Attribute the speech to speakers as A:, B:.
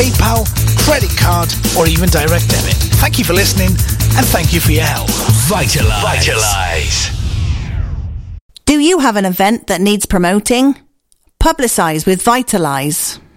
A: PayPal, credit card, or even direct debit. Thank you for listening, and thank you for your help.
B: Vitalise.
C: Do you have an event that needs promoting? Publicise with Vitalise.